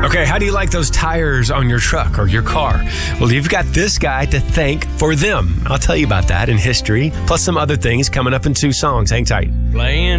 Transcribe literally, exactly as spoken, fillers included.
Okay, how do you like those tires on your truck or your car? Well, you've got this guy to thank for them. I'll tell you about that in history, plus some other things coming up in two songs. Hang tight. Playing